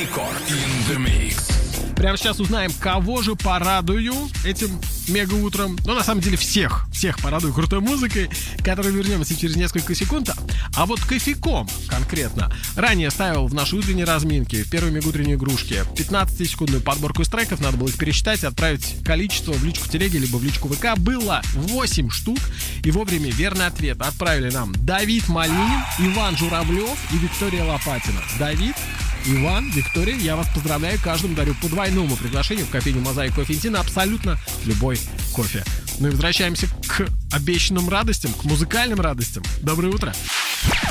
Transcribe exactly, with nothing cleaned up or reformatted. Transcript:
Рекорд in the Mix. Прямо сейчас узнаем, кого же порадую этим мега-утром. Ну, на самом деле, всех, всех порадую крутой музыкой, которую вернемся через несколько секунд. А вот кофейком конкретно. Ранее ставил в нашей утренней разминке, в первой мега-утренней игрушке, пятнадцатисекундную подборку из треков. Надо было их пересчитать, отправить количество в личку телеги, либо в личку ВК. Было восемь штук. И вовремя верный ответ отправили нам Давид Малинин, Иван Журавлев и Виктория Лопатина. Давид, Иван, Виктория, я вас поздравляю. Каждому дарю по двойному приглашению в кофейню «Мозаик Кофе Инти» на абсолютно любой кофе. Ну и возвращаемся к обещанным радостям, к музыкальным радостям. Доброе утро!